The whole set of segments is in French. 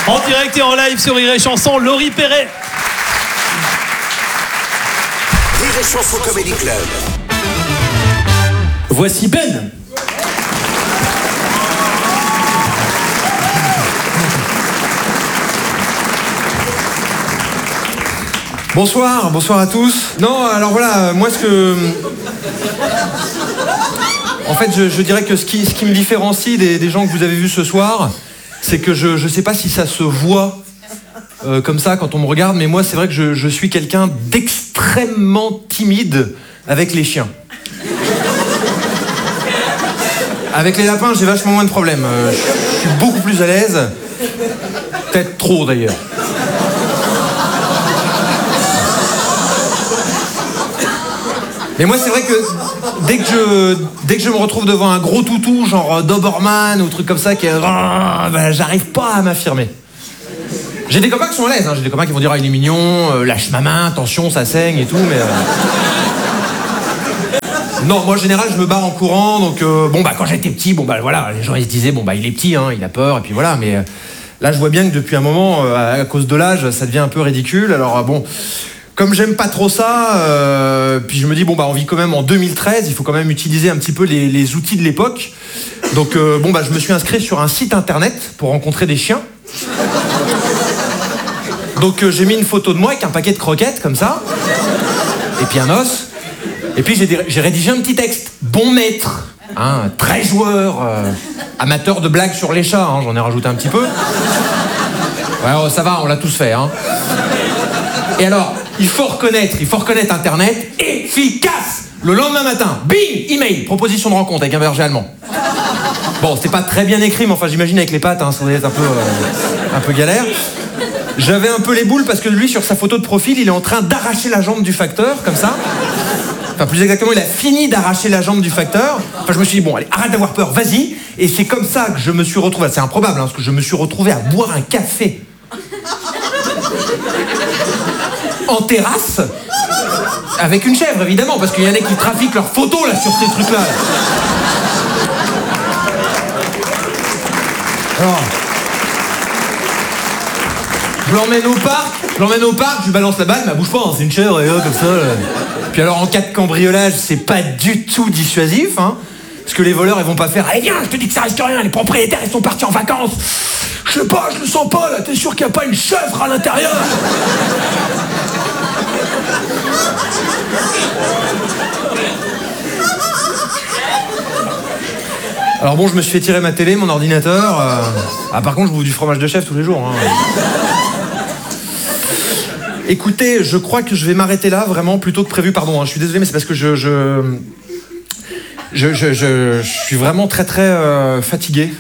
En direct et en live sur Rire et Chanson, Laurie Perret. Rire et Chanson Comedy Club. Voici Ben. Bonsoir à tous. Non, alors voilà, moi en fait, je dirais que ce qui me différencie des gens que vous avez vus ce soir, c'est que je sais pas si ça se voit comme ça quand on me regarde, mais moi c'est vrai que je suis quelqu'un d'extrêmement timide avec les chiens. Avec les lapins, j'ai vachement moins de problèmes. Je suis beaucoup plus à l'aise. Peut-être trop d'ailleurs. Mais moi, c'est vrai que dès que je me retrouve devant un gros toutou, genre Doberman ou truc comme ça, j'arrive pas à m'affirmer. J'ai des copains qui sont à l'aise, hein. J'ai des copains qui vont dire « Ah, il est mignon, lâche ma main, attention, ça saigne et tout », mais... Non, moi, en général, je me barre en courant, donc... quand j'étais petit, voilà, les gens, ils se disaient « Bon, il est petit, hein, il a peur, et puis voilà », mais... là, je vois bien que depuis un moment, à cause de l'âge, ça devient un peu ridicule, alors bon... Comme j'aime pas trop ça, puis je me dis, on vit quand même en 2013, il faut quand même utiliser un petit peu les outils de l'époque. Donc, je me suis inscrit sur un site internet pour rencontrer des chiens. Donc, j'ai mis une photo de moi avec un paquet de croquettes, comme ça. Et puis un os. Et puis, j'ai rédigé un petit texte. Bon maître, hein, très joueur, amateur de blagues sur les chats, hein, j'en ai rajouté un petit peu. Ouais, ça va, on l'a tous fait, hein. Et alors, il faut reconnaître Internet efficace. Le lendemain matin, bing, email, proposition de rencontre avec un berger allemand. Bon, c'était pas très bien écrit, mais enfin, j'imagine avec les pattes, hein, ça doit être un peu galère. J'avais un peu les boules parce que lui, sur sa photo de profil, il est en train d'arracher la jambe du facteur, comme ça. Enfin, plus exactement, il a fini d'arracher la jambe du facteur. Enfin, je me suis dit, allez, arrête d'avoir peur, vas-y. Et c'est comme ça que je me suis retrouvé, c'est improbable, hein, parce que je me suis retrouvé à boire un café en terrasse avec une chèvre, évidemment, parce qu'il y en a qui trafiquent leurs photos là sur ces trucs-là. Alors, je l'emmène au parc, je lui balance la balle, mais elle bouge pas, hein, c'est une chèvre, et comme ça. Là. Puis alors, en cas de cambriolage, c'est pas du tout dissuasif, hein, parce que les voleurs, ils vont pas faire « Allez, viens, je te dis que ça risque rien, les propriétaires, ils sont partis en vacances. Je sais pas, je le sens pas, là, t'es sûr qu'il y a pas une chèvre à l'intérieur ?» Alors bon, je me suis fait tirer ma télé, mon ordinateur. Par contre, je bouffe du fromage de chèvre tous les jours. Hein. Écoutez, je crois que je vais m'arrêter là, vraiment, plutôt que prévu. Pardon, hein, je suis désolé, mais c'est parce que je suis vraiment très très fatigué.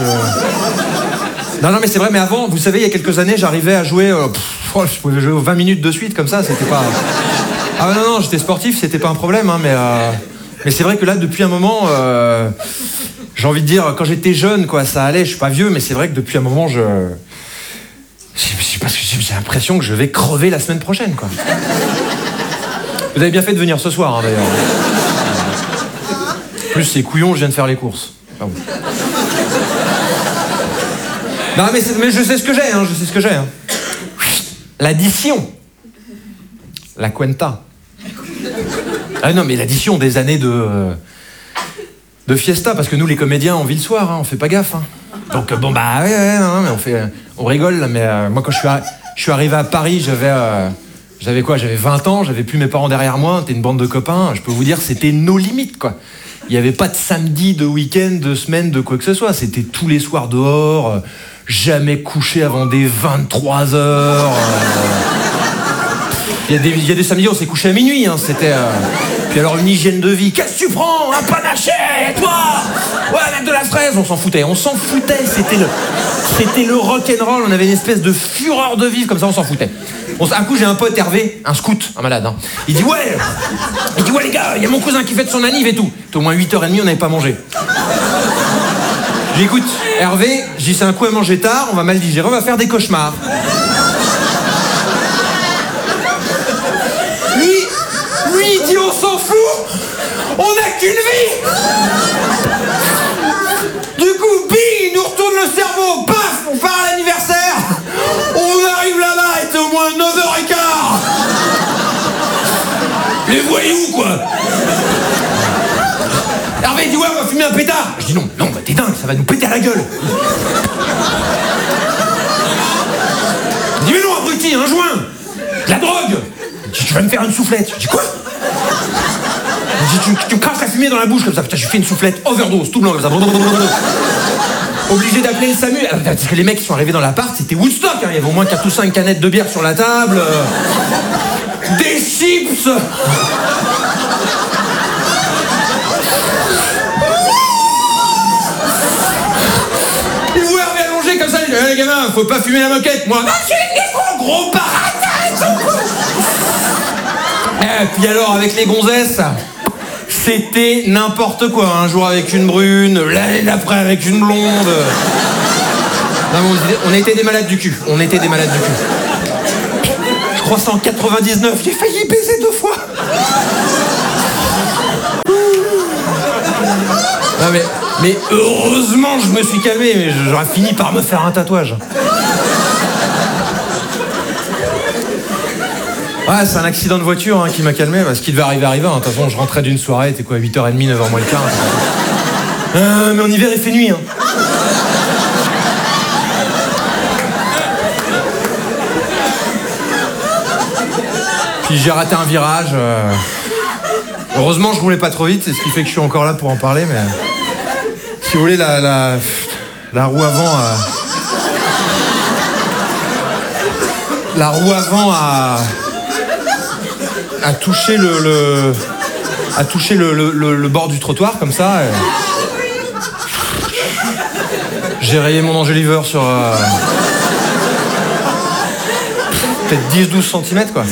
Non, mais c'est vrai, mais avant, vous savez, il y a quelques années, j'arrivais à jouer... je pouvais jouer 20 minutes de suite, comme ça, c'était pas... Ah non, j'étais sportif, c'était pas un problème, hein, mais c'est vrai que là, depuis un moment... J'ai envie de dire, quand j'étais jeune, quoi, ça allait, je suis pas vieux, mais c'est vrai que depuis un moment, j'ai l'impression que je vais crever la semaine prochaine, quoi. Vous avez bien fait de venir ce soir, hein, d'ailleurs. En plus, c'est couillon, je viens de faire les courses. Enfin, bon. Non, mais je sais ce que j'ai, hein, L'addition. La cuenta. Ah non, mais l'addition des années de fiesta, parce que nous les comédiens on vit le soir, hein, on fait pas gaffe, hein. Donc non, mais on rigole là, mais moi quand je suis arrivé à Paris, j'avais 20 ans, j'avais plus mes parents derrière moi, c'était une bande de copains, je peux vous dire c'était nos limites, quoi. Il y avait pas de samedi, de week-end, de semaine, de quoi que ce soit, c'était tous les soirs dehors, jamais couché avant des 23h. Il y a des samedis on s'est couché à minuit, hein, c'était... Puis alors une hygiène de vie, qu'est-ce que tu prends? Un panaché, et toi? Ouais, avec de la fraise, on s'en foutait, c'était le rock'n'roll, on avait une espèce de fureur de vivre, comme ça on s'en foutait. Un coup j'ai un pote Hervé, un scout, un malade, hein. Il dit ouais les gars, il y a mon cousin qui fête son anniv et tout. C'était au moins 8h30, on n'avait pas mangé. J'écoute Hervé, je dis c'est un coup à manger tard, on va mal digérer, on va faire des cauchemars. Lui il dit on s'en fout, on n'a qu'une vie. Du coup, bing, il nous retourne le cerveau, paf, on part à l'anniversaire. voyou, quoi. Hervé dit, ouais, on va fumer un pétard. Je dis, non, bah, t'es dingue, ça va nous péter à la gueule. Il dit, mais non, abruti, un joint. De la drogue. Il dit, tu vas me faire une soufflette. Je dis, quoi? Il dit, tu me craches la fumée dans la bouche comme ça. Putain, j'ai fait une soufflette overdose, tout blanc comme ça. Obligé d'appeler le SAMU. Parce que les mecs qui sont arrivés dans l'appart, c'était Woodstock. Hein. Il y avait au moins 4 ou 5 canettes de bière sur la table. Des chips. Ils vous Hervé allongé comme ça. Il dit, les gamins, faut pas fumer la moquette. Moi, non, j'ai une gros baratin. Et puis alors, avec les gonzesses, c'était n'importe quoi. Un jour avec une brune, l'année d'après avec une blonde. Non, on était des malades du cul. On était des malades du cul. Je crois c'est en 99, j'ai failli baiser 2 fois. Non mais heureusement je me suis calmé, mais j'aurais fini par me faire un tatouage. Ouais, c'est un accident de voiture qui m'a calmé, parce qu'il devait arriver. De toute façon, je rentrais d'une soirée, c'était quoi, 8h30, 9h moins le quart. Mais en hiver, il fait nuit. Puis j'ai raté un virage. Heureusement, je roulais pas trop vite, c'est ce qui fait que je suis encore là pour en parler, mais... Si vous voulez, la roue avant... La roue avant a touché le bord du trottoir comme ça. J'ai rayé mon Angeliver sur peut-être 10-12 cm quoi.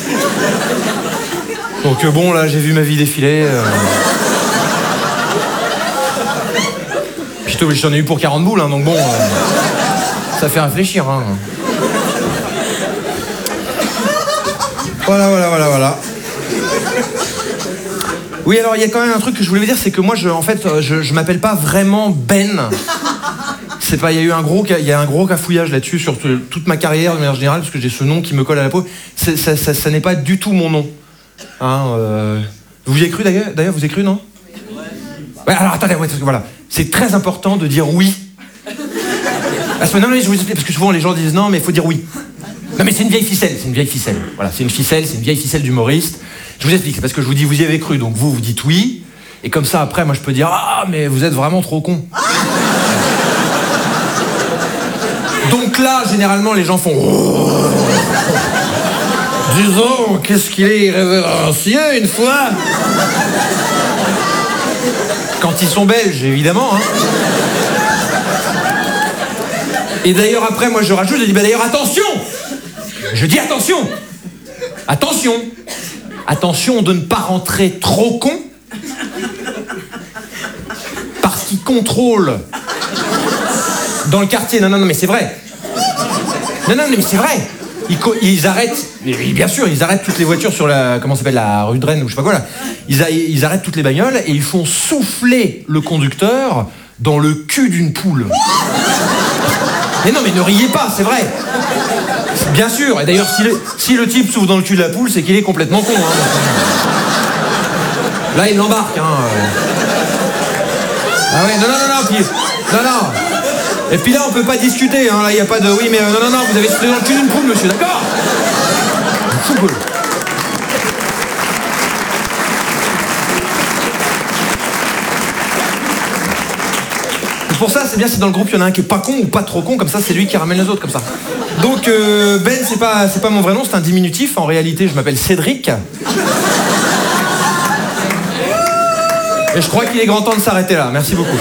Donc bon là j'ai vu ma vie défiler. Puis j'en ai eu pour 40 boules donc bon ça fait réfléchir Voilà. Oui, alors il y a quand même un truc que je voulais vous dire, c'est que moi, je m'appelle pas vraiment Ben. C'est pas, il y a un gros cafouillage là-dessus sur toute ma carrière de manière générale, parce que j'ai ce nom qui me colle à la peau. Ça n'est pas du tout mon nom. Vous y avez cru d'ailleurs, vous y avez cru, non? Ouais, alors attendez, voilà. C'est très important de dire oui. Non, mais je vous explique, parce que souvent les gens disent non, mais il faut dire oui. Non mais c'est une vieille ficelle. Voilà, c'est une vieille ficelle d'humoriste. Je vous explique, c'est parce que je vous dis vous y avez cru, donc vous dites oui, et comme ça après moi je peux dire ah mais vous êtes vraiment trop con. Donc là généralement les gens font oh. Disons qu'est-ce qu'il est irrévérencieux une fois. Quand ils sont belges évidemment Et d'ailleurs après moi je rajoute, je dis bah d'ailleurs attention. Je dis attention de ne pas rentrer trop con, parce qu'ils contrôlent dans le quartier. Non mais c'est vrai. Non mais c'est vrai. Ils arrêtent, bien sûr, ils arrêtent toutes les voitures sur la rue de Rennes ou je sais pas quoi là. Ils arrêtent toutes les bagnoles et ils font souffler le conducteur dans le cul d'une poule. Mais non mais ne riez pas, c'est vrai. Bien sûr, et d'ailleurs si le type souffle dans le cul de la poule, c'est qu'il est complètement con. Là il l'embarque. Ah ouais, non. Et puis là on peut pas discuter, là il n'y a pas de oui mais non, vous avez soufflé dans le cul d'une poule monsieur, d'accord? Cool. Pour ça, c'est bien si dans le groupe il y en a un qui est pas con ou pas trop con, comme ça c'est lui qui ramène les autres comme ça. Donc Ben c'est pas mon vrai nom, c'est un diminutif. En réalité je m'appelle Cédric. Et je crois qu'il est grand temps de s'arrêter là. Merci beaucoup.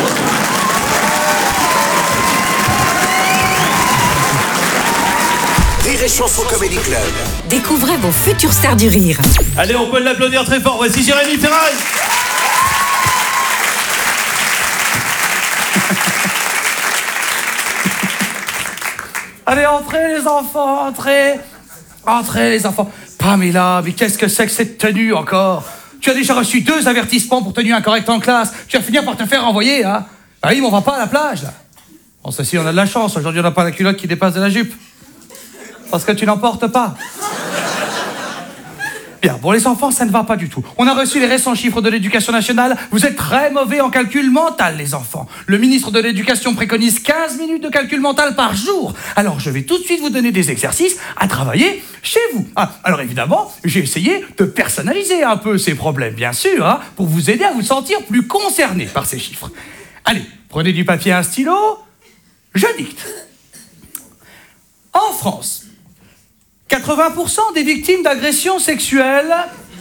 Rire et Chanson Comedy Club. Découvrez vos futures stars du rire. Allez, on peut l'applaudir très fort. Voici Jérémy Ferrari. Allez, entrez les enfants, entrez les enfants. Pamela, mais qu'est-ce que c'est que cette tenue encore? Tu as déjà reçu 2 avertissements pour tenue incorrecte en classe. Tu vas finir par te faire renvoyer, Ah oui, mais on va pas à la plage, là. Bon, ceci, on a de la chance. Aujourd'hui, on n'a pas la culotte qui dépasse de la jupe. Parce que tu n'en portes pas. Bien, bon, les enfants, ça ne va pas du tout. On a reçu les récents chiffres de l'éducation nationale. Vous êtes très mauvais en calcul mental, les enfants. Le ministre de l'Éducation préconise 15 minutes de calcul mental par jour. Alors, je vais tout de suite vous donner des exercices à travailler chez vous. Ah, alors évidemment, j'ai essayé de personnaliser un peu ces problèmes, bien sûr, hein, pour vous aider à vous sentir plus concerné par ces chiffres. Allez, prenez du papier et un stylo. Je dicte. En France, 80% des victimes d'agressions sexuelles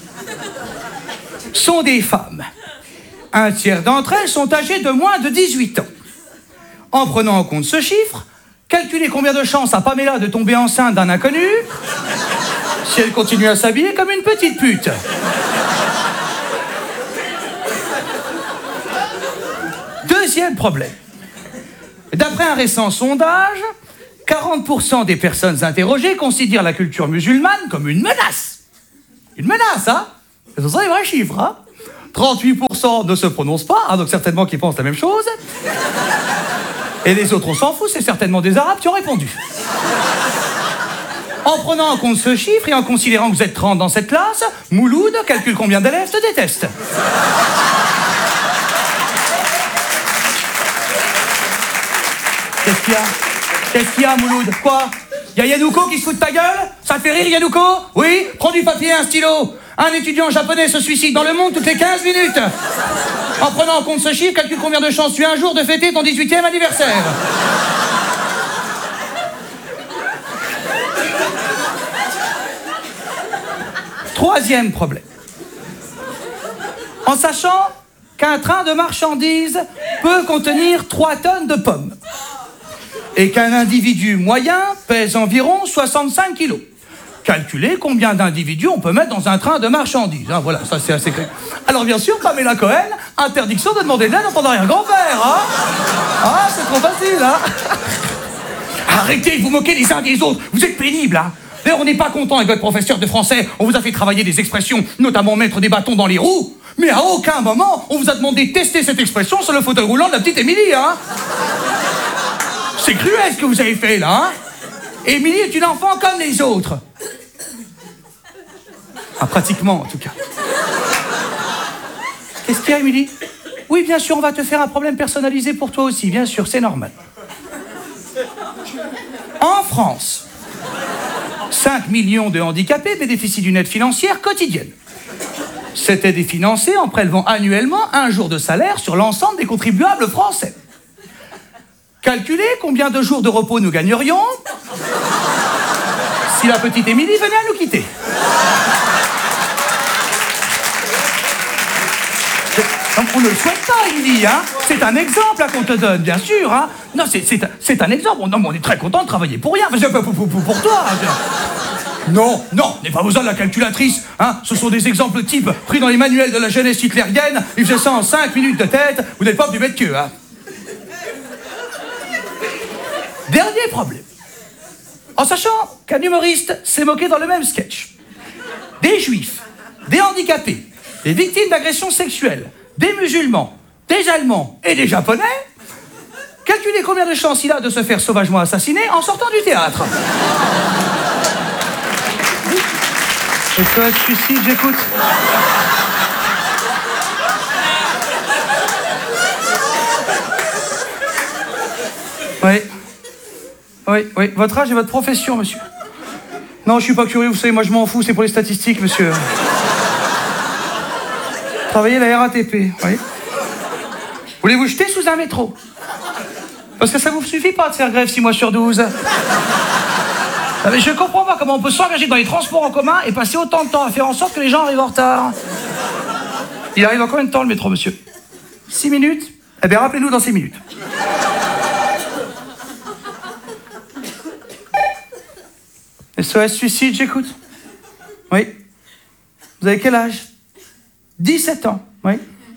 sont des femmes. Un tiers d'entre elles sont âgées de moins de 18 ans. En prenant en compte ce chiffre, calculez combien de chances a Pamela de tomber enceinte d'un inconnu si elle continue à s'habiller comme une petite pute. Deuxième problème. D'après un récent sondage, 40% des personnes interrogées considèrent la culture musulmane comme une menace. Une menace, hein? Ce sont les vrais chiffres, hein? 38% ne se prononcent pas, hein, donc certainement qu'ils pensent la même chose. Et les autres, on s'en fout, c'est certainement des Arabes qui ont répondu. En prenant en compte ce chiffre et en considérant que vous êtes 30 dans cette classe, Mouloud calcule combien d'élèves te détestent. Qu'est-ce qu'il y a? Qu'est-ce qu'il y a, Mouloud? Quoi? Y a Yanouko qui se fout de ta gueule? Ça te fait rire, Yanouko? Oui? Prends du papier et un stylo. Un étudiant japonais se suicide dans le monde toutes les 15 minutes. En prenant en compte ce chiffre, calcule combien de chances tu as un jour de fêter ton 18e anniversaire. Troisième problème. En sachant qu'un train de marchandises peut contenir 3 tonnes de pommes et qu'un individu moyen pèse environ 65 kilos. Calculez combien d'individus on peut mettre dans un train de marchandises. Hein, voilà, ça c'est assez clair. Alors bien sûr, Pamela Cohen, interdiction de demander de l'aide à ton arrière-grand-père. Hein. Ah, c'est trop facile, hein. Arrêtez de vous moquer les uns des autres, vous êtes pénibles, hein. D'ailleurs, on n'est pas content avec votre professeur de français. On vous a fait travailler des expressions, notamment mettre des bâtons dans les roues. Mais à aucun moment, on vous a demandé de tester cette expression sur le fauteuil roulant de la petite Émilie, hein. C'est cruel ce que vous avez fait, là, hein. Émilie est une enfant comme les autres. Ah, pratiquement, en tout cas. Qu'est-ce qu'il y a, Émilie? Oui, bien sûr, on va te faire un problème personnalisé pour toi aussi, bien sûr, c'est normal. En France, 5 millions de handicapés bénéficient d'une aide financière quotidienne. Cette aide est financée en prélevant annuellement un jour de salaire sur l'ensemble des contribuables français. Calculez combien de jours de repos nous gagnerions si la petite Émilie venait à nous quitter. On ne le souhaite pas, Émilie, hein. C'est un exemple qu'on te donne, bien sûr, hein. Non, c'est un exemple. Non, mais on est très content de travailler pour rien. Pour toi. Non, n'ayez pas besoin de la calculatrice, hein. Ce sont des exemples types pris dans les manuels de la jeunesse hitlérienne. Ils faisaient ça en 5 minutes de tête. Vous n'êtes pas plus bête qu'eux, hein. Dernier problème. En sachant qu'un humoriste s'est moqué dans le même sketch des juifs, des handicapés, des victimes d'agressions sexuelles, des musulmans, des Allemands et des Japonais, calculez combien de chances il a de se faire sauvagement assassiner en sortant du théâtre. SOS suicide, j'écoute. Oui. Votre âge et votre profession, monsieur. Non, je suis pas curieux, vous savez, moi je m'en fous, c'est pour les statistiques, monsieur. Travaillez à la RATP, oui. Voulez-vous jeter sous un métro? Parce que ça vous suffit pas de faire grève 6 mois sur 12. Ah, mais je comprends pas comment on peut s'engager dans les transports en commun et passer autant de temps à faire en sorte que les gens arrivent en retard. Il arrive en combien de temps, le métro, monsieur? 6 minutes? Eh bien, rappelez-nous dans 6 minutes. SOS suicide, j'écoute. Oui. Vous avez quel âge? 17 ans, oui.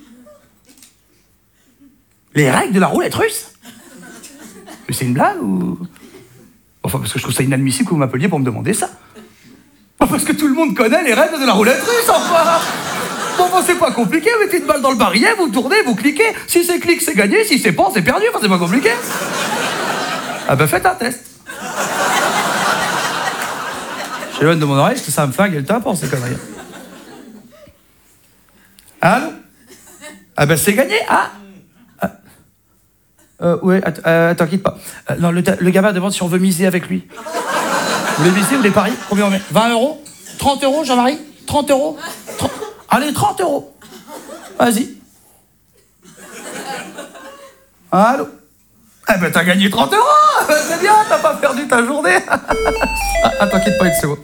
Les règles de la roulette russe? Mais c'est une blague ou... Enfin, parce que je trouve ça inadmissible que vous m'appeliez pour me demander ça. Parce que tout le monde connaît les règles de la roulette russe, enfin. Bon, c'est pas compliqué, vous mettez une balle dans le barillet, vous tournez, vous cliquez. Si c'est clic, c'est gagné, si c'est pas, c'est perdu, enfin, c'est pas compliqué. Ah ben, faites un test. J'éloigne de mon oreille, parce que ça me flingue le tympan, ces conneries. Allô? Ah ben c'est gagné, ah. Ouais, attends, quitte pas. Non, le gamin demande si on veut miser avec lui. Vous voulez miser, vous voulez parier? Combien on met? 20 euros? 30 euros, Jean-Marie? 30 euros? Allez, 30 euros. Vas-y. Allô? Eh ben t'as gagné 30 euros. C'est bien, t'as pas perdu ta journée. Attends, quitte pas une seconde.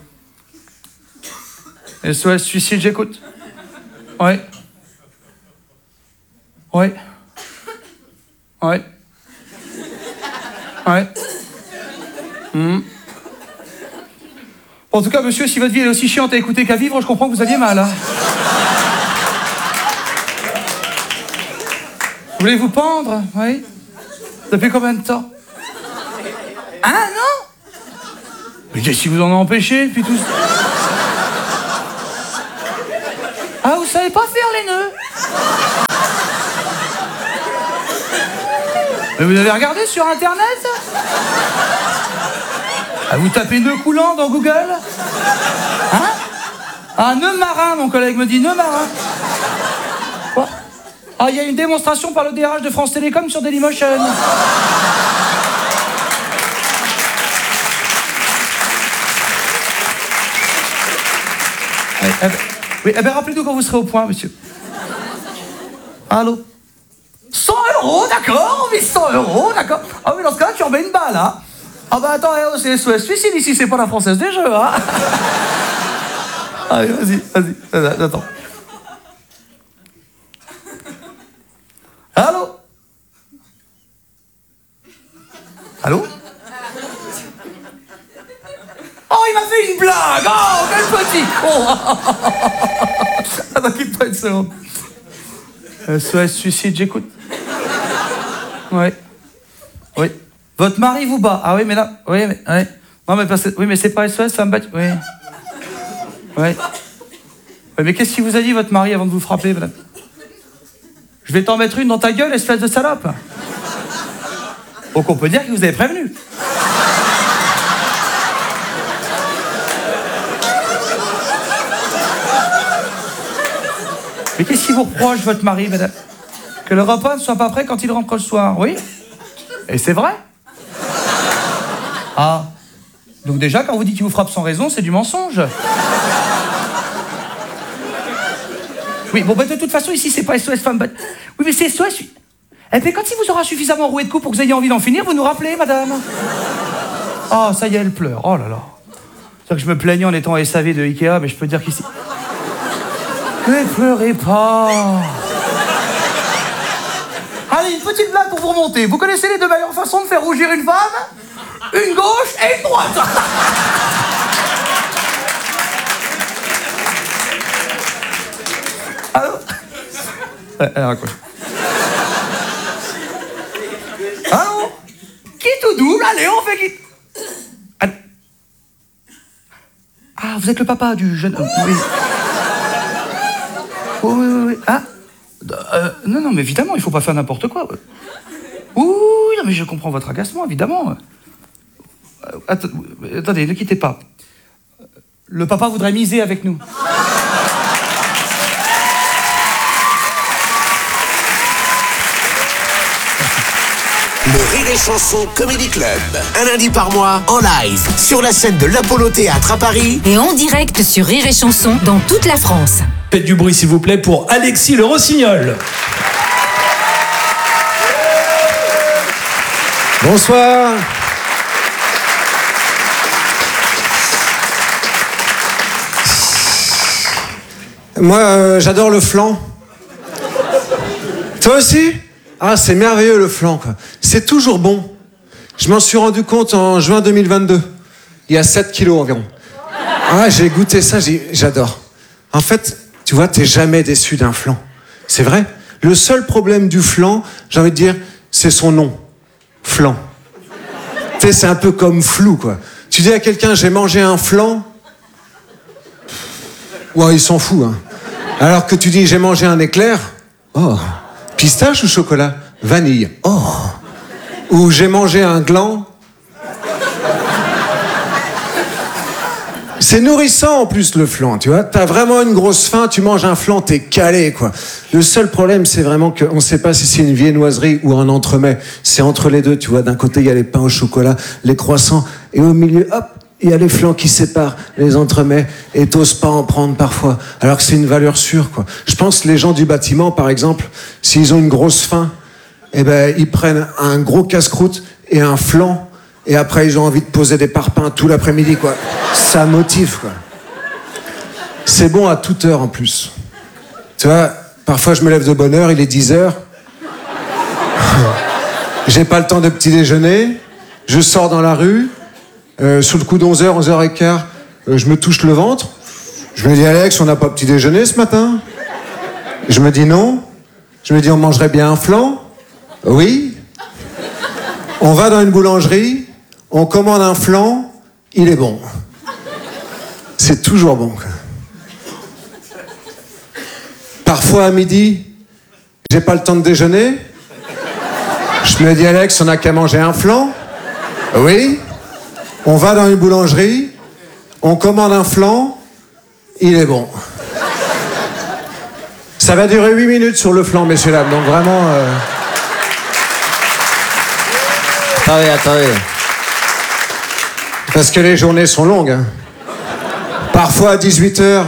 SOS suicide, j'écoute. Ouais. Ouais. Ouais. Ouais. En tout cas, monsieur, si votre vie est aussi chiante à écouter qu'à vivre, je comprends que vous aviez mal. Hein. Vous voulez vous pendre? Oui. Depuis combien de temps? Un an? Mais qu'est-ce qui vous en a empêché, puis tout... Ah, vous savez pas faire les nœuds? Mais vous avez regardé sur Internet? Ah, vous tapez nœud coulant dans Google? Hein? Ah, nœud marin, mon collègue me dit, nœud marin. Quoi? Ah, il y a une démonstration par le DRH de France Télécom sur Dailymotion. Oui, eh ben, rappelez-nous quand vous serez au point, monsieur. Allô? 100 euros, d'accord, on vise 100 euros, d'accord. Ah oui, dans ce cas-là, tu remets une balle, hein. Ah bah attends, c'est SOS suicide ici, c'est pas la Française des Jeux, hein. Allez, vas-y, attends. Allô? Allô? Oh, il m'a fait une blague! Oh, quel petit con! Attends, quitte pas une seconde. SOS suicide, j'écoute. Ouais. Oui. Votre mari vous bat. Ah oui, mais là... Oui, mais... Ouais. Non, mais parce que... Oui, mais c'est pas SOS, femme battue. Oui. Oui. Oui, mais qu'est-ce qu'il vous a dit, votre mari, avant de vous frapper, madame? Je vais t'en mettre une dans ta gueule, espèce de salope. Donc on peut dire que vous avez prévenu. Mais qu'est-ce qu'il vous reproche, votre mari, madame? Que le repas ne soit pas prêt quand il rentre le soir, oui? Et c'est vrai? Ah. Donc déjà, quand vous dites qu'il vous frappe sans raison, c'est du mensonge. Oui, bon, bah, de toute façon, ici, c'est pas SOS femme battue. Oui, mais c'est SOS... Eh bien, quand il vous aura suffisamment roué de coups pour que vous ayez envie d'en finir, vous nous rappelez, madame. Oh, ça y est, elle pleure. Oh là là. C'est que je me plaignais en étant SAV de Ikea, mais je peux dire qu'ici... Ne pleurez pas. Allez, une petite blague pour vous remonter. Vous connaissez les deux meilleures façons de faire rougir une femme? Une gauche et une droite. Allô? Elle raccroche. Allô? Qui tout double? Allez, on fait qui? Allez. Ah, vous êtes le papa du jeune homme. Oui. Oui. Ah? Non, mais évidemment, il faut pas faire n'importe quoi. Oui, non, mais je comprends votre agacement, évidemment. Attendez, ne quittez pas. Le papa voudrait miser avec nous. Le Rire et Chanson Comedy Club. Un lundi par mois, en live, sur la scène de l'Apollo Théâtre à Paris. Et en direct sur Rire et Chanson dans toute la France. Faites du bruit, s'il vous plaît, pour Alexis Le Rossignol. Bonsoir. Moi, j'adore le flan. Toi aussi? Ah, c'est merveilleux le flan, quoi. C'est toujours bon. Je m'en suis rendu compte en juin 2022. Il y a 7 kilos environ. Ah, j'ai goûté ça, j'adore. En fait, tu vois, t'es jamais déçu d'un flan. C'est vrai. Le seul problème du flan, j'ai envie de dire, c'est son nom. Flan. Tu sais, c'est un peu comme flou, quoi. Tu dis à quelqu'un, j'ai mangé un flan. Ouais, il s'en fout, hein. Alors que tu dis, j'ai mangé un éclair. Oh. Pistache ou chocolat? Vanille. Oh. Ou j'ai mangé un gland. C'est nourrissant en plus le flan, tu vois. T'as vraiment une grosse faim, tu manges un flan, t'es calé, quoi. Le seul problème, c'est vraiment qu'on sait pas si c'est une viennoiserie ou un entremets. C'est entre les deux, tu vois. D'un côté, il y a les pains au chocolat, les croissants, et au milieu, hop, il y a les flans qui séparent les entremets, et t'oses pas en prendre parfois, alors que c'est une valeur sûre, quoi. Je pense que les gens du bâtiment, par exemple, s'ils ont une grosse faim, eh ben, ils prennent un gros casse-croûte et un flan, et après, ils ont envie de poser des parpaings tout l'après-midi, quoi. Ça motive, quoi. C'est bon à toute heure, en plus. Tu vois, parfois, je me lève de bonne heure, il est 10h. J'ai pas le temps de petit déjeuner. Je sors dans la rue. Sous le coup d'11h, 11h15, je me touche le ventre. Je me dis, Alex, on n'a pas petit déjeuner ce matin? Je me dis non. Je me dis, on mangerait bien un flan? Oui. On va dans une boulangerie, on commande un flan, il est bon. C'est toujours bon, quoi. Parfois à midi, j'ai pas le temps de déjeuner. Je me dis, Alex, on n'a qu'à manger un flan? Oui. On va dans une boulangerie, on commande un flan, il est bon. Ça va durer 8 minutes sur le flan, messieurs, dames, donc vraiment... Attendez. Parce que les journées sont longues. Hein. Parfois à 18h,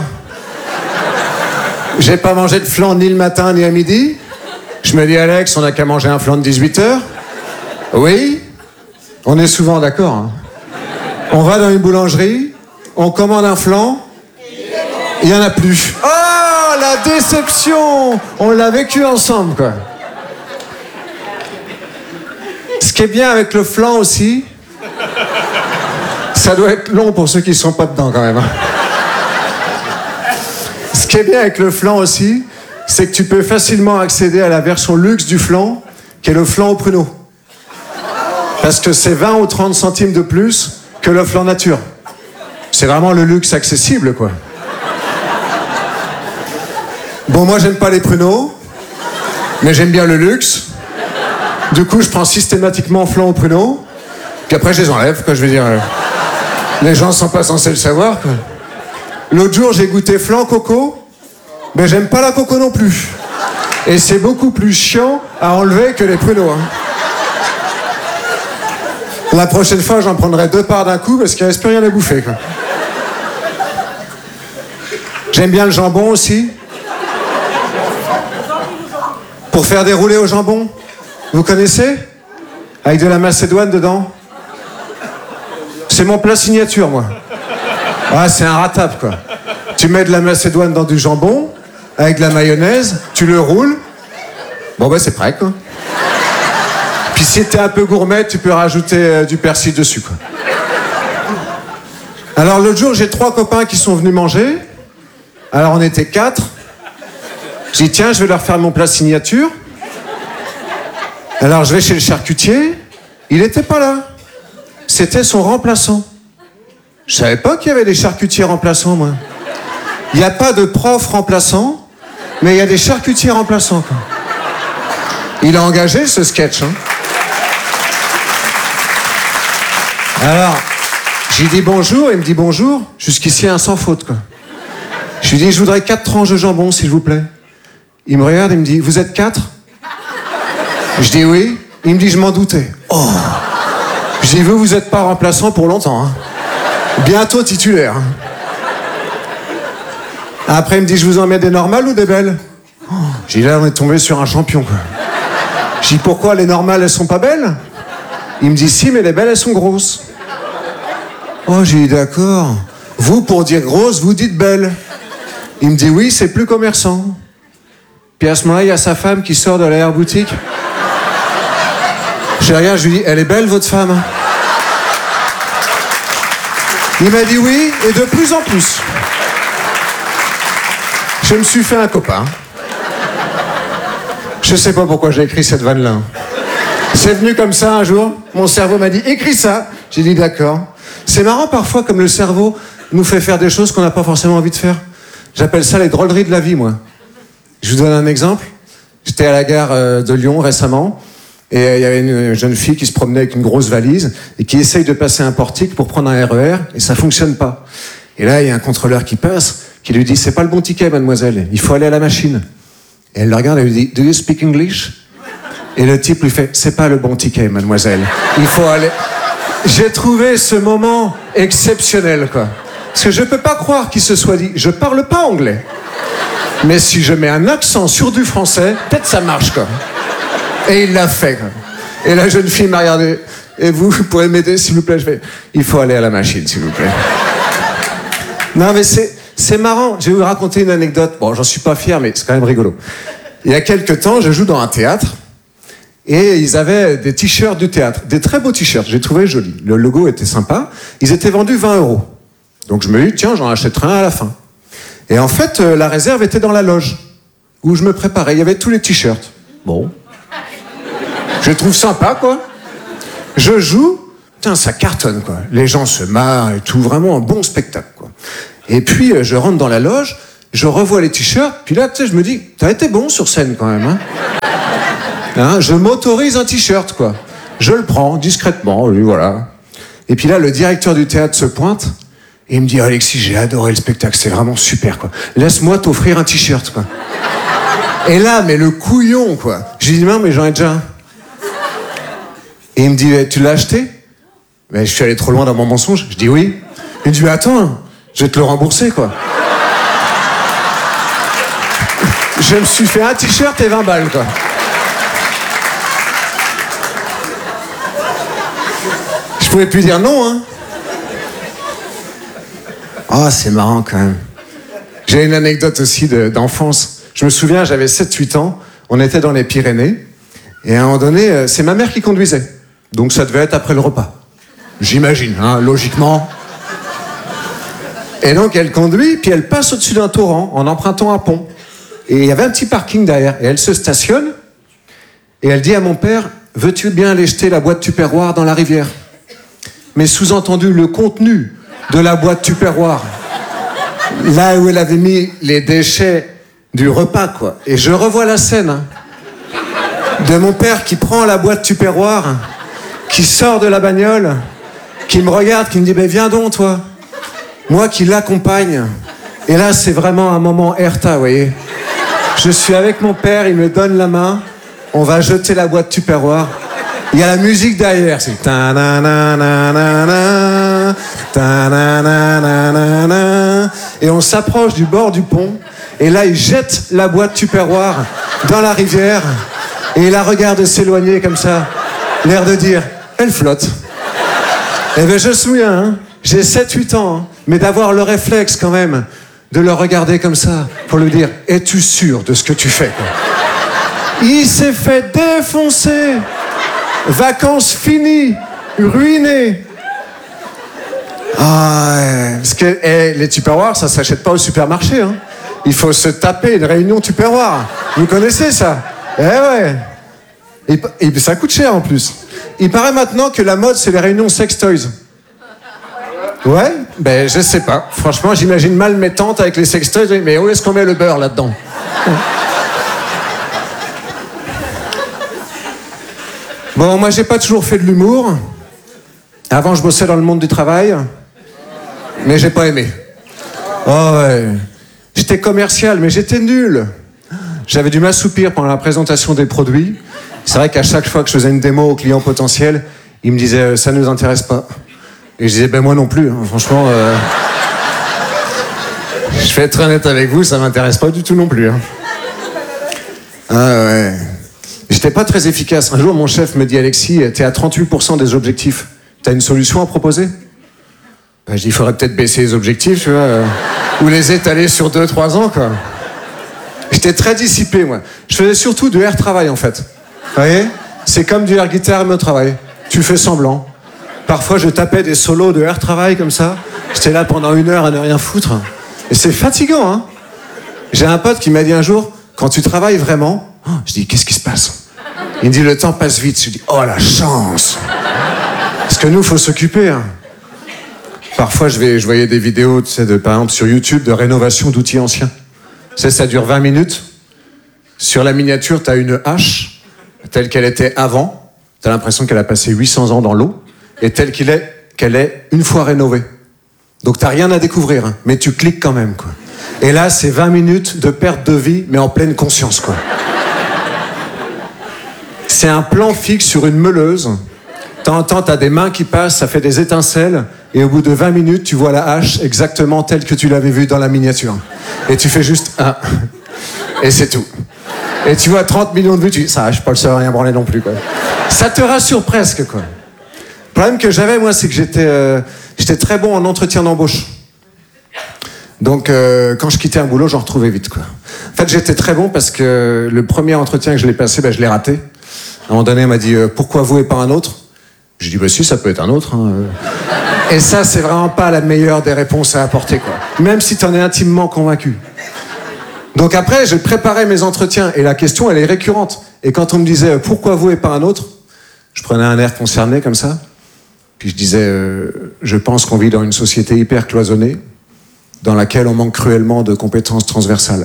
j'ai pas mangé de flan ni le matin ni à midi. Je me dis, Alex, on n'a qu'à manger un flan de 18h. Oui. On est souvent d'accord, hein. On va dans une boulangerie, on commande un flan, il n'y en a plus. Oh, la déception! On l'a vécu ensemble, quoi. Ce qui est bien avec le flan aussi, ça doit être long pour ceux qui ne sont pas dedans, quand même. Ce qui est bien avec le flan aussi, c'est que tu peux facilement accéder à la version luxe du flan, qui est le flan au pruneau. Parce que c'est 20 ou 30 centimes de plus que le flan nature. C'est vraiment le luxe accessible, quoi. Bon, moi, j'aime pas les pruneaux, mais j'aime bien le luxe. Du coup, je prends systématiquement flan au pruneau, puis après, je les enlève, quoi, je veux dire. Les gens sont pas censés le savoir, quoi. L'autre jour, j'ai goûté flan coco, mais j'aime pas la coco non plus. Et c'est beaucoup plus chiant à enlever que les pruneaux, hein. La prochaine fois, j'en prendrai 2 parts d'un coup parce qu'il ne reste plus rien à bouffer, quoi. J'aime bien le jambon aussi. Pour faire des roulés au jambon. Vous connaissez? Avec de la macédoine dedans. C'est mon plat signature, moi. Ah, c'est un ratable, quoi. Tu mets de la macédoine dans du jambon, avec de la mayonnaise, tu le roules. Bon, ben, c'est prêt, quoi. Puis si t'es un peu gourmet, tu peux rajouter du persil dessus, quoi. Alors l'autre jour, j'ai 3 copains qui sont venus manger. Alors on était 4. J'ai dit, tiens, je vais leur faire mon plat signature. Alors je vais chez le charcutier. Il n'était pas là. C'était son remplaçant. Je savais pas qu'il y avait des charcutiers remplaçants, moi. Il n'y a pas de prof remplaçant, mais il y a des charcutiers remplaçants, quoi. Il a engagé ce sketch, hein. Alors, j'ai dit bonjour, il me dit bonjour. Jusqu'ici, un sans faute, quoi. Je lui dis, je voudrais 4 tranches de jambon, s'il vous plaît. Il me regarde, il me dit, vous êtes 4? Je dis oui. Il me dit, je m'en doutais. Oh. Je dis, vous êtes pas remplaçant pour longtemps, hein. Bientôt titulaire. Hein. Après, il me dit, je vous en mets des normales ou des belles? Oh. J'ai dit, là, on est tombé sur un champion, quoi. Je dis, pourquoi les normales, elles sont pas belles? Il me dit, si, mais les belles, elles sont grosses. Oh, j'ai dit, d'accord. Vous, pour dire grosse, vous dites belle. Il me dit, oui, c'est plus commerçant. Puis à ce moment-là, il y a sa femme qui sort de l'arrière-boutique. Je regarde, je lui dis, elle est belle, votre femme? Il m'a dit oui, et de plus en plus. Je me suis fait un copain. Je sais pas pourquoi j'ai écrit cette vanne-là. C'est venu comme ça un jour, mon cerveau m'a dit, écris ça. J'ai dit, d'accord. C'est marrant parfois comme le cerveau nous fait faire des choses qu'on n'a pas forcément envie de faire. J'appelle ça les drôleries de la vie, moi. Je vous donne un exemple. J'étais à la gare de Lyon récemment, et il y avait une jeune fille qui se promenait avec une grosse valise, et qui essaye de passer un portique pour prendre un RER, et ça fonctionne pas. Et là, il y a un contrôleur qui passe, qui lui dit « C'est pas le bon ticket, mademoiselle, il faut aller à la machine. » Et elle le regarde et lui dit « Do you speak English ?» Et le type lui fait « C'est pas le bon ticket, mademoiselle, il faut aller... » J'ai trouvé ce moment exceptionnel, quoi. Parce que je peux pas croire qu'il se soit dit « Je parle pas anglais. » Mais si je mets un accent sur du français, peut-être ça marche, quoi. Et il l'a fait, quoi. Et la jeune fille m'a regardé. Et vous pourrez m'aider, s'il vous plaît? Je fais, il faut aller à la machine, s'il vous plaît. Non, mais c'est marrant. Je vais vous raconter une anecdote. Bon, j'en suis pas fier, mais c'est quand même rigolo. Il y a quelques temps, je joue dans un théâtre. Et ils avaient des t-shirts du théâtre. Des très beaux t-shirts. J'ai trouvé joli. Le logo était sympa. Ils étaient vendus 20 €. Donc je me dis, tiens, j'en achèterai un à la fin. Et en fait, la réserve était dans la loge. Où je me préparais. Il y avait tous les t-shirts. Bon. Je trouve sympa, quoi. Je joue, putain, ça cartonne, quoi. Les gens se marrent et tout, vraiment un bon spectacle, quoi. Et puis, je rentre dans la loge, je revois les t-shirts, puis là, tu sais, je me dis, t'as été bon sur scène, quand même, hein, je m'autorise un t-shirt, quoi. Je le prends, discrètement, lui, voilà. Et puis là, le directeur du théâtre se pointe, et il me dit, Alexis, j'ai adoré le spectacle, c'est vraiment super, quoi. Laisse-moi t'offrir un t-shirt, quoi. Et là, mais le couillon, quoi. J'ai dit, non, mais j'en ai déjà un. Et il me dit, tu l'as acheté? Mais je suis allé trop loin dans mon mensonge. Je dis oui. Il me dit, mais attends, je vais te le rembourser, quoi. Je me suis fait un t-shirt et 20 balles, quoi. Je pouvais plus dire non, hein. Oh, c'est marrant, quand même. J'ai une anecdote aussi d'enfance. Je me souviens, j'avais 7-8 ans. On était dans les Pyrénées. Et à un moment donné, c'est ma mère qui conduisait. Donc ça devait être après le repas. J'imagine, hein, logiquement. Et donc elle conduit, puis elle passe au-dessus d'un torrent en empruntant un pont. Et il y avait un petit parking derrière. Et elle se stationne. Et elle dit à mon père, veux-tu bien aller jeter la boîte Tupperware dans la rivière? Mais sous-entendu, le contenu de la boîte Tupperware. Là où elle avait mis les déchets du repas, quoi. Et je revois la scène, hein, de mon père qui prend la boîte Tupperware, qui sort de la bagnole, qui me regarde, qui me dit, ben viens donc, toi. Moi qui l'accompagne. Et là, c'est vraiment un moment Erta, vous voyez. Je suis avec mon père, il me donne la main, on va jeter la boîte Tupperware. Il y a la musique derrière, c'est ta-na-na-na-na-na, ta-na-na-na-na-na. Et on s'approche du bord du pont, et là, il jette la boîte Tupperware dans la rivière, et il la regarde s'éloigner comme ça, l'air de dire, elle flotte. Eh bien, je me souviens, hein, j'ai 7-8 ans, hein, mais d'avoir le réflexe quand même de le regarder comme ça pour lui dire, es-tu sûr de ce que tu fais, quoi? Il s'est fait défoncer. Vacances finies, ruinées. Ah, ouais. Parce que les Tupperware, ça s'achète pas au supermarché, hein. Il faut se taper une réunion Tupperware. Vous connaissez ça? Eh ouais. Et ça coûte cher en plus. Il paraît maintenant que la mode, c'est les réunions sex toys. Ouais? Ben, je sais pas. Franchement, j'imagine mal mes tantes avec les sex toys. Mais où est-ce qu'on met le beurre là-dedans? Bon, moi, j'ai pas toujours fait de l'humour. Avant, je bossais dans le monde du travail. Mais j'ai pas aimé. Oh ouais. J'étais commercial, mais j'étais nul. J'avais dû m'assoupir pendant la présentation des produits. C'est vrai qu'à chaque fois que je faisais une démo aux clients potentiels, ils me disaient « ça ne nous intéresse pas ». Et je disais « ben moi non plus, hein, franchement, je vais être honnête avec vous, ça m'intéresse pas du tout non plus. Hein. » Ah ouais. J'étais pas très efficace. Un jour, mon chef me dit « Alexis, t'es à 38% des objectifs. T'as une solution à proposer ?» Ben, je dis « il faudrait peut-être baisser les objectifs, tu vois, ou les étaler sur 2-3 ans, quoi. » J'étais très dissipé, moi. Je faisais surtout du air travail, en fait. Vous voyez? C'est comme du air guitare mais au travail. Tu fais semblant. Parfois, je tapais des solos de air travail comme ça. J'étais là pendant 1 heure à ne rien foutre. Et c'est fatigant, hein. J'ai un pote qui m'a dit un jour, quand tu travailles vraiment, oh, je dis, qu'est-ce qui se passe? Il me dit, le temps passe vite. Je dis, oh la chance! Parce que nous, il faut s'occuper, hein. Parfois, je voyais des vidéos, tu sais, par exemple, sur YouTube, de rénovation d'outils anciens. Tu sais, ça dure 20 minutes. Sur la miniature, tu as une hache, telle qu'elle était avant. Tu as l'impression qu'elle a passé 800 ans dans l'eau. Et telle qu'elle est une fois rénovée. Donc t'as rien à découvrir, hein, mais tu cliques quand même, quoi. Et là, c'est 20 minutes de perte de vie, mais en pleine conscience, quoi. C'est un plan fixe sur une meuleuse. T'entends, t'as des mains qui passent, ça fait des étincelles, et au bout de 20 minutes, tu vois la hache exactement telle que tu l'avais vue dans la miniature. Et tu fais juste un. Et c'est tout. Et tu vois 30 millions de vues, tu dis, ça, je suis pas le seul à rien branler non plus, quoi. Ça te rassure presque, quoi. Le problème que j'avais, moi, c'est que j'étais très bon en entretien d'embauche. Donc, quand je quittais un boulot, j'en retrouvais vite, quoi. En fait, j'étais très bon parce que le premier entretien que je l'ai passé, je l'ai raté. À un moment donné, elle m'a dit, pourquoi vous et pas un autre? J'ai dit, bah si, ça peut être un autre. Hein. Et ça, c'est vraiment pas la meilleure des réponses à apporter, quoi. Même si t'en es intimement convaincu. Donc après, j'ai préparé mes entretiens et la question, elle est récurrente. Et quand on me disait, pourquoi vous et pas un autre? Je prenais un air concerné comme ça. Puis je disais, je pense qu'on vit dans une société hyper cloisonnée, dans laquelle on manque cruellement de compétences transversales.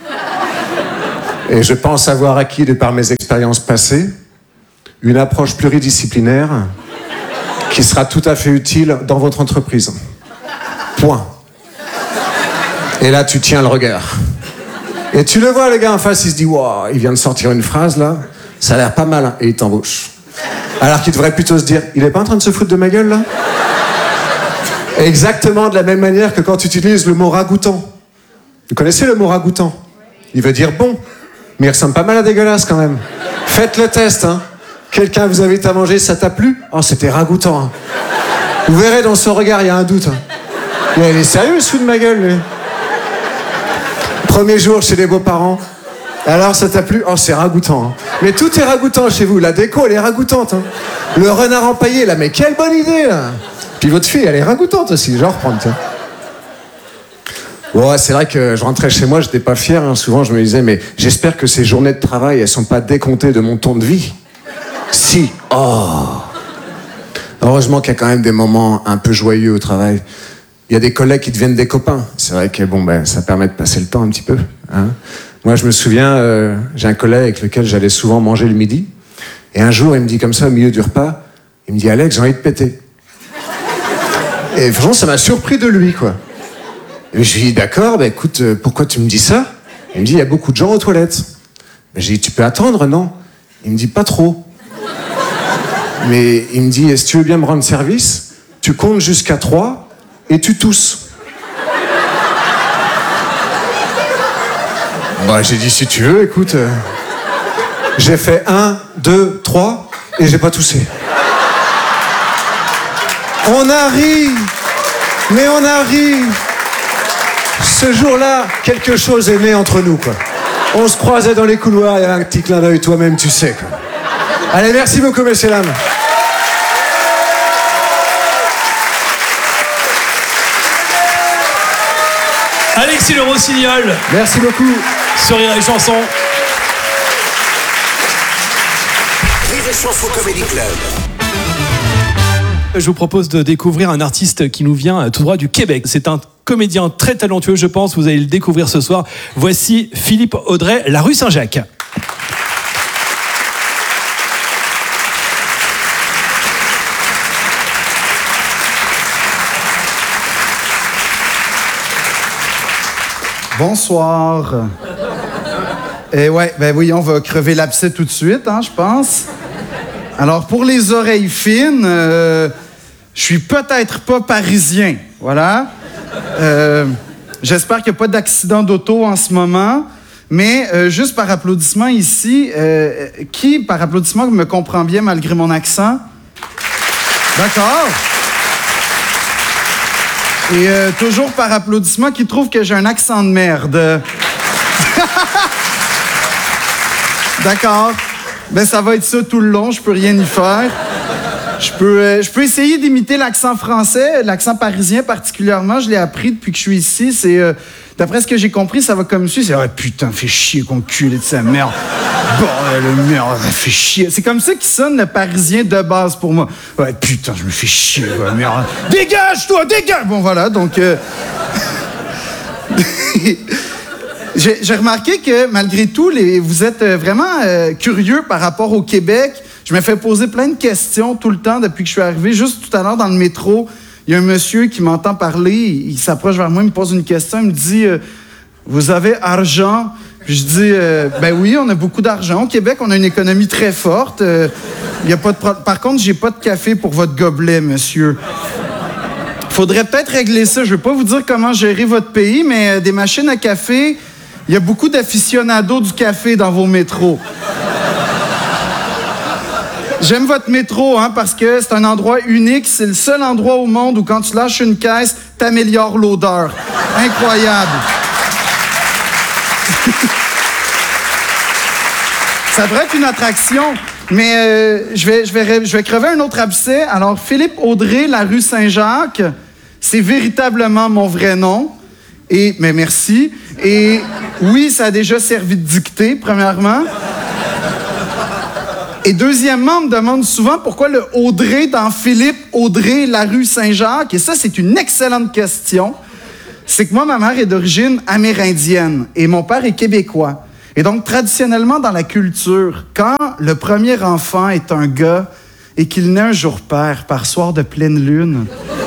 Et je pense avoir acquis, de par mes expériences passées, une approche pluridisciplinaire qui sera tout à fait utile dans votre entreprise. Point. Et là, tu tiens le regard. Et tu le vois, le gars en face, il se dit, wow, il vient de sortir une phrase, là, ça a l'air pas mal, et il t'embauche. Alors qu'il devrait plutôt se dire, il est pas en train de se foutre de ma gueule, là? Exactement de la même manière que quand tu utilises le mot ragoûtant. Vous connaissez le mot ragoûtant? Il veut dire bon, mais il ressemble pas mal à dégueulasse quand même. Faites le test, hein. Quelqu'un vous invite à manger, ça t'a plu? Oh, c'était ragoûtant, hein. Vous verrez dans son regard, il y a un doute, hein. Mais il est sérieux, il se fout de ma gueule, lui. Premier jour chez les beaux-parents. Alors, ça t'a plu? Oh, c'est ragoûtant, hein. Mais tout est ragoûtant chez vous. La déco, elle est ragoûtante, hein. Le renard empaillé, là, mais quelle bonne idée, là. Puis votre fille, elle est ragoûtante aussi, genre reprendre, tiens. Ouais, c'est vrai que je rentrais chez moi, j'étais pas fier, hein. Souvent, je me disais, mais j'espère que ces journées de travail, elles sont pas décomptées de mon ton de vie. Si. Oh. Heureusement qu'il y a quand même des moments un peu joyeux au travail. Il y a des collègues qui deviennent des copains. C'est vrai que bon, ça permet de passer le temps un petit peu, hein. Moi, je me souviens, j'ai un collègue avec lequel j'allais souvent manger le midi. Et un jour, il me dit comme ça, au milieu du repas, il me dit, Alex, j'ai envie de péter. Et franchement, ça m'a surpris de lui, quoi. Et je lui dis, d'accord, écoute, pourquoi tu me dis ça? Il me dit, il y a beaucoup de gens aux toilettes. J'ai dit, tu peux attendre, non? Il me dit, pas trop. Mais il me dit, si tu veux bien me rendre service, tu comptes jusqu'à 3 et tu tousses. J'ai dit, si tu veux, écoute. J'ai fait 1, 2, 3 et j'ai pas toussé. On a ri, mais on a ri. Ce jour-là, quelque chose est né entre nous, quoi. On se croisait dans les couloirs, il y avait un petit clin d'œil, toi-même, tu sais, quoi. Allez, merci beaucoup, messieurs, dames. Alexis Le Rossignol. Merci beaucoup. Sur Rire et Chanson. Rire et Chanson Comedy Club. Je vous propose de découvrir un artiste qui nous vient tout droit du Québec. C'est un comédien très talentueux, je pense. Vous allez le découvrir ce soir. Voici Philippe Audrey, La Rue Saint-Jacques. Bonsoir. Et ouais, oui, on va crever l'abcès tout de suite, hein, je pense. Alors, pour les oreilles fines, je suis peut-être pas parisien, voilà. J'espère qu'il n'y a pas d'accident d'auto en ce moment, mais juste par applaudissement ici, qui, par applaudissement, me comprend bien malgré mon accent? D'accord. Et toujours par applaudissement, qui trouve que j'ai un accent de merde. D'accord. Ça va être ça tout le long, je peux rien y faire. Je peux essayer d'imiter l'accent français, l'accent parisien particulièrement, je l'ai appris depuis que je suis ici. C'est, d'après ce que j'ai compris, ça va comme suit. C'est « Ah, putain, fais chier, con culé de sa merde. Bordel de merde, fais chier. » C'est comme ça qui sonne le parisien de base pour moi. « Ouais, putain, je me fais chier, ouais, merde. Dégage, toi, dégage! » Bon, voilà, donc... J'ai remarqué que, malgré tout, vous êtes vraiment curieux par rapport au Québec. Je me fais poser plein de questions tout le temps depuis que je suis arrivé. Juste tout à l'heure, dans le métro, il y a un monsieur qui m'entend parler, il s'approche vers moi, il me pose une question, il me dit « Vous avez argent? » Puis je dis « Ben oui, on a beaucoup d'argent. Au Québec, on a une économie très forte. Y a pas de Par contre, j'ai pas de café pour votre gobelet, monsieur. » Faudrait peut-être régler ça. Je vais pas vous dire comment gérer votre pays, mais des machines à café, il y a beaucoup d'aficionados du café dans vos métros. J'aime votre métro, hein, parce que c'est un endroit unique. C'est le seul endroit au monde où, quand tu lâches une caisse, t'améliores l'odeur. Incroyable. Ça devrait être une attraction, mais je vais crever un autre abcès. Alors, Philippe Audrey, la rue Saint-Jacques, c'est véritablement mon vrai nom. Mais merci. Et oui, ça a déjà servi de dictée, premièrement. Et deuxièmement, on me demande souvent pourquoi le Audrey dans Philippe Audrey, la rue Saint-Jacques. Et ça, c'est une excellente question. C'est que moi, ma mère est d'origine amérindienne et mon père est québécois. Et donc, traditionnellement, dans la culture, quand le premier enfant est un gars et qu'il naît un jour père, par soir de pleine lune,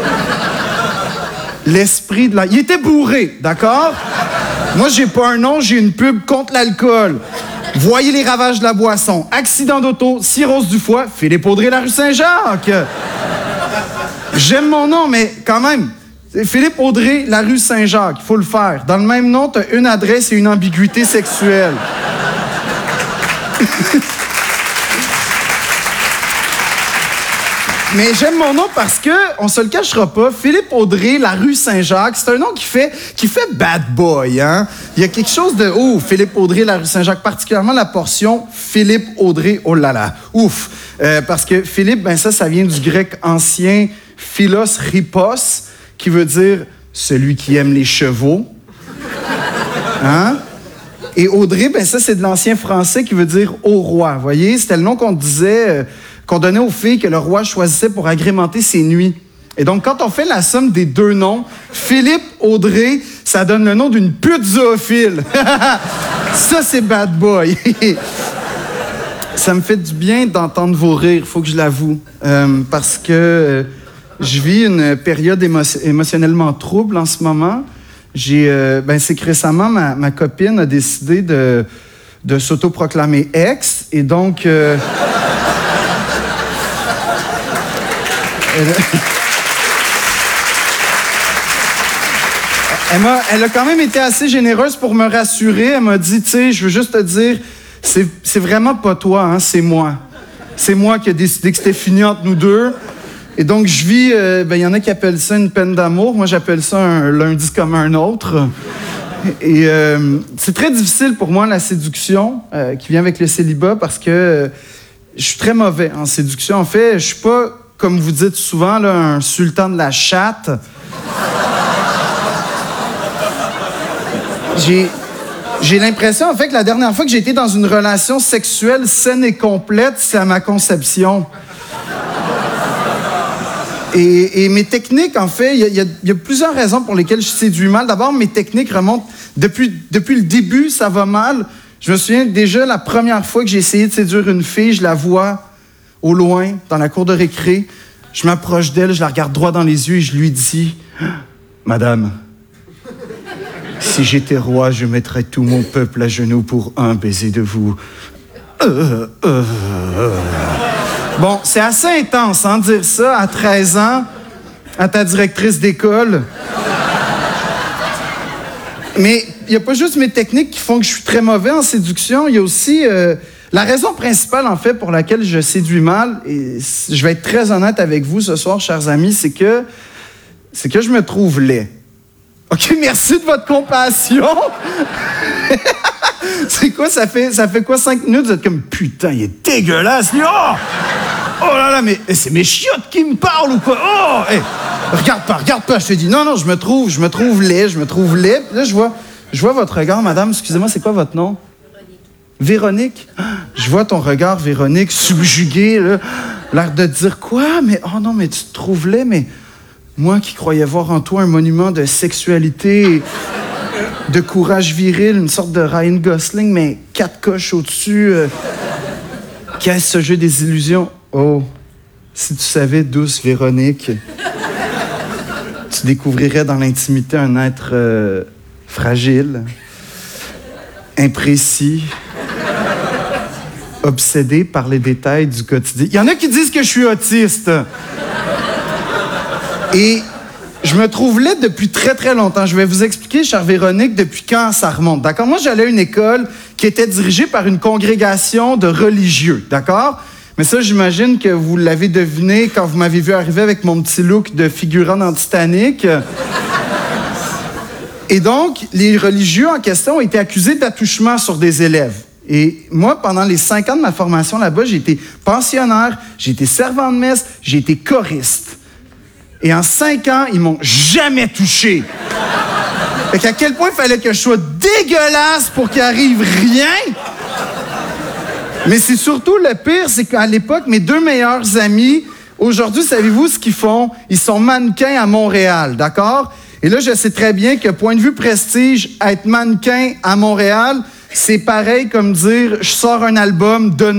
l'esprit de la... Il était bourré, d'accord? Moi, j'ai pas un nom, j'ai une pub contre l'alcool. Voyez les ravages de la boisson. Accident d'auto, cirrhose du foie, Philippe Audrey, la rue Saint-Jacques. J'aime mon nom, mais quand même... Philippe Audrey, la rue Saint-Jacques, il faut le faire. Dans le même nom, tu as une adresse et une ambiguïté sexuelle. Mais j'aime mon nom parce que, on se le cachera pas, Philippe Audrey, la rue Saint-Jacques, c'est un nom qui fait bad boy, hein? Il y a quelque chose de... Oh, Philippe Audrey, la rue Saint-Jacques, particulièrement la portion Philippe Audrey, oh là là, ouf! Parce que Philippe, ben ça vient du grec ancien philos ripos, qui veut dire « celui qui aime les chevaux ». Hein? Et Audrey, ben ça, c'est de l'ancien français qui veut dire « au roi ». Vous voyez, c'était le nom qu'on disait, qu'on donnait aux filles que le roi choisissait pour agrémenter ses nuits. Et donc, quand on fait la somme des deux noms, Philippe Audrey, ça donne le nom d'une pute zoophile. Ça, c'est bad boy. Ça me fait du bien d'entendre vos rires, faut que je l'avoue. Parce que... je vis une période émotionnellement trouble en ce moment. C'est que récemment, ma copine a décidé de s'autoproclamer ex. Et donc... elle a quand même été assez généreuse pour me rassurer. Elle m'a dit, tu sais, je veux juste te dire, c'est vraiment pas toi, hein, c'est moi. C'est moi qui ai décidé que c'était fini entre nous deux. Et donc, je vis... y en a qui appellent ça une peine d'amour. Moi, j'appelle ça un lundi comme un autre. Et c'est très difficile pour moi, la séduction qui vient avec le célibat, parce que je suis très mauvais en séduction. En fait, je suis pas, comme vous dites souvent, là, un sultan de la chatte. J'ai l'impression, en fait, que la dernière fois que j'ai été dans une relation sexuelle saine et complète, c'est à ma conception. Et mes techniques, en fait, il y a plusieurs raisons pour lesquelles je séduis mal. D'abord, mes techniques remontent... Depuis le début, ça va mal. Je me souviens déjà, la première fois que j'ai essayé de séduire une fille, je la vois au loin, dans la cour de récré. Je m'approche d'elle, je la regarde droit dans les yeux et je lui dis « Madame, si j'étais roi, je mettrais tout mon peuple à genoux pour un baiser de vous. » Bon, c'est assez intense, hein, dire ça à 13 ans, à ta directrice d'école. Mais il n'y a pas juste mes techniques qui font que je suis très mauvais en séduction, il y a aussi la raison principale, en fait, pour laquelle je séduis mal, et je vais être très honnête avec vous ce soir, chers amis, c'est que je me trouve laid. OK, merci de votre compassion. C'est quoi, ça fait quoi, 5 minutes? Vous êtes comme, putain, il est dégueulasse, lui. Oh là là, mais c'est mes chiottes qui me parlent ou quoi? Oh! Hey, regarde pas, je te dis. Non, je me trouve laid. Puis là, je vois votre regard, madame. Excusez-moi, c'est quoi votre nom? Véronique. Je vois ton regard, Véronique, subjugué, là. L'air de dire quoi? Mais, oh non, mais tu te trouves laid, mais moi qui croyais voir en toi un monument de sexualité, de courage viril, une sorte de Ryan Gosling, mais 4 coches au-dessus. Qu'est-ce ce jeu des illusions? Oh, si tu savais, douce Véronique, Tu découvrirais dans l'intimité un être fragile, imprécis, obsédé par les détails du quotidien. Il y en a qui disent que je suis autiste. Et je me trouve laid depuis très, très longtemps. Je vais vous expliquer, chère Véronique, depuis quand ça remonte, d'accord? Moi, j'allais à une école qui était dirigée par une congrégation de religieux, d'accord? Mais ça, j'imagine que vous l'avez deviné quand vous m'avez vu arriver avec mon petit look de figurant dans Titanic. Et donc, les religieux en question ont été accusés d'attouchement sur des élèves. Et moi, pendant les 5 ans de ma formation là-bas, j'ai été pensionnaire, j'ai été servant de messe, j'ai été choriste. Et en 5 ans, ils m'ont jamais touché. Fait qu'à quel point il fallait que je sois dégueulasse pour qu'il arrive rien? Mais c'est surtout le pire, c'est qu'à l'époque, mes 2 meilleurs amis, aujourd'hui, savez-vous ce qu'ils font? Ils sont mannequins à Montréal, d'accord? Et là, je sais très bien que, point de vue prestige, être mannequin à Montréal, c'est pareil comme dire « je sors un album de Noël ».